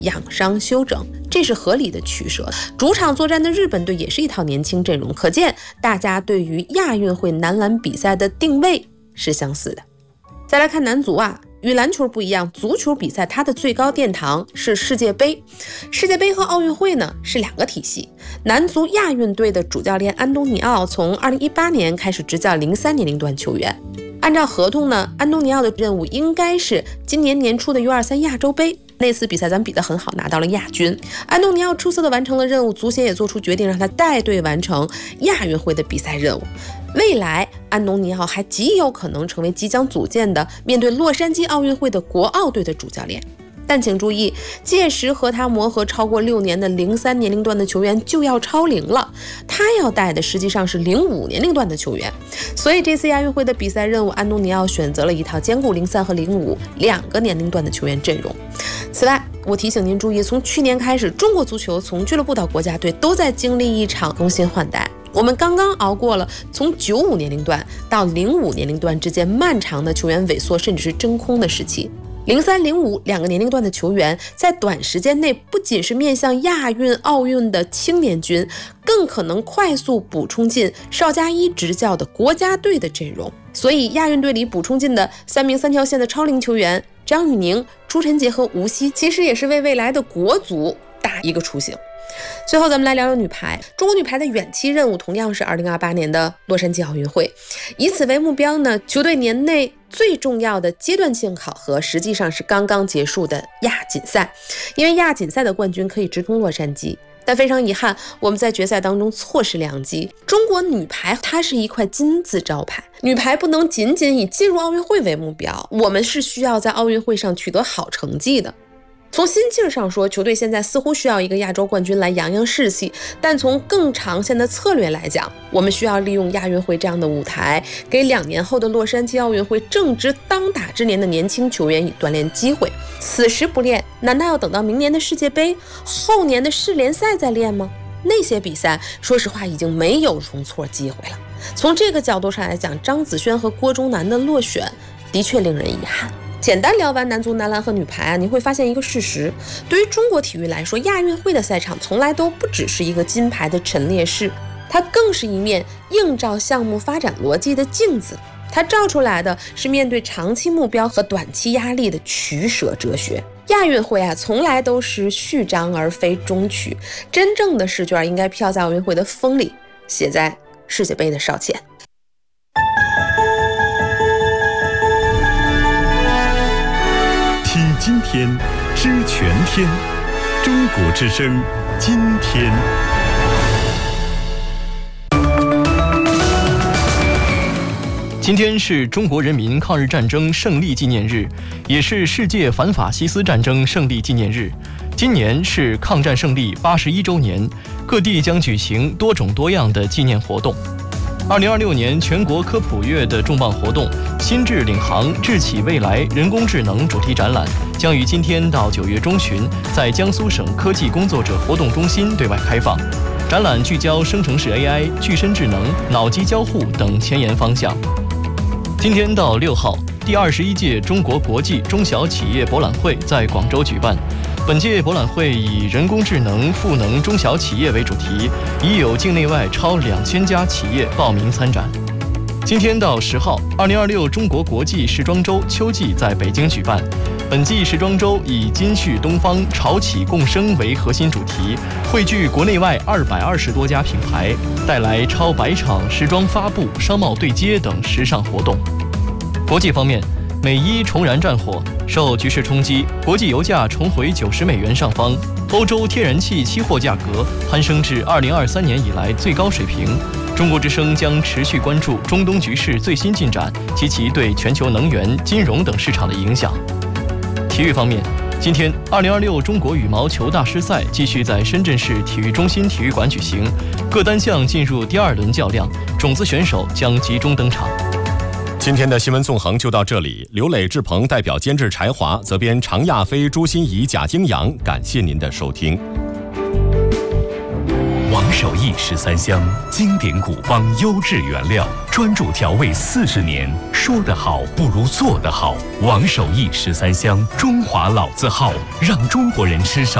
养伤休整，这是合理的取舍。主场作战的日本队也是一套年轻阵容，可见大家对于亚运会男篮比赛的定位是相似的。再来看男足与篮球不一样，足球比赛它的最高殿堂是世界杯。世界杯和奥运会呢是两个体系。男足亚运队的主教练安东尼奥从2018年开始执教03年龄段球员。按照合同呢，安东尼奥的任务应该是今年年初的 U23 亚洲杯。那次比赛咱们比得很好，拿到了亚军。安东尼奥出色的完成了任务，足协也做出决定让他带队完成亚运会的比赛任务。未来安东尼奥还极有可能成为即将组建的面对洛杉矶奥运会的国奥队的主教练。但请注意，届时和他磨合超过6年的03年龄段的球员就要超龄了，他要带的实际上是05年龄段的球员。所以这次亚运会的比赛任务，安东尼奥选择了一套兼顾03和05两个年龄段的球员阵容。此外，我提醒您注意，从去年开始，中国足球从俱乐部到国家队都在经历一场更新换代。我们刚刚熬过了从95年龄段到05年龄段之间漫长的球员萎缩甚至是真空的时期。03、05两个年龄段的球员在短时间内不仅是面向亚运、奥运的青年军，更可能快速补充进邵佳一执教的国家队的阵容。所以亚运队里补充进的3名3条线的超龄球员张宇宁、朱晨杰和吴曦，其实也是为未来的国足打一个雏形。最后咱们来聊聊女排。中国女排的远期任务同样是2028年的洛杉矶奥运会。以此为目标呢，球队年内最重要的阶段性考核实际上是刚刚结束的亚锦赛。因为亚锦赛的冠军可以直通洛杉矶，但非常遗憾，我们在决赛当中错失良机。中国女排它是一块金字招牌，女排不能仅仅以进入奥运会为目标，我们是需要在奥运会上取得好成绩的。从心气上说，球队现在似乎需要一个亚洲冠军来扬扬士气，但从更长线的策略来讲，我们需要利用亚运会这样的舞台，给2年后的洛杉矶奥运会正值当打之年的年轻球员以锻炼机会。此时不练，难道要等到明年的世界杯、后年的世联赛再练吗？那些比赛说实话已经没有容错机会了。从这个角度上来讲，张子萱和郭忠南的落选的确令人遗憾。简单聊完男足、男篮和女排你会发现一个事实，对于中国体育来说，亚运会的赛场从来都不只是一个金牌的陈列室，它更是一面映照项目发展逻辑的镜子。它照出来的是面对长期目标和短期压力的取舍哲学。亚运会从来都是序章而非终曲，真正的试卷应该飘在奥运会的风里，写在世界杯的哨前。 听今天，知全天，中国之声，今天。 今天是中国人民抗日战争胜利纪念日，也是世界反法西斯战争胜利纪念日。今年是抗战胜利81周年，各地将举行多种多样的纪念活动。2026年全国科普月的重磅活动“心智领航，智启未来”人工智能主题展览将于今天到9月中旬在江苏省科技工作者活动中心对外开放。展览聚焦生成式 AI、具身智能、脑机交互等前沿方向。今天到6号，第21届中国国际中小企业博览会在广州举办。本届博览会以人工智能赋能中小企业为主题，已有境内外超2000家企业报名参展。今天到10号，2026中国国际时装周秋季在北京举办。本季时装周以金旭东方、潮起共生为核心主题，汇聚国内外220多家品牌，带来超100场时装发布、商贸对接等时尚活动。国际方面，美伊重燃战火，受局势冲击，国际油价重回90美元上方，欧洲天然气期货价格攀升至2023年以来最高水平。中国之声将持续关注中东局势最新进展及其对全球能源、金融等市场的影响。体育方面，今天2026中国羽毛球大师赛继续在深圳市体育中心体育馆举行，各单项进入第2轮较量，种子选手将集中登场。 今天的新闻纵横就到这里，刘磊、志鹏代表监制柴华，责编常亚飞、朱心怡、贾京阳，感谢您的收听。王手艺13香，经典古方，优质原料，专注调味40年。说得好不如做得好。王手艺13香，中华老字号，让中国人吃上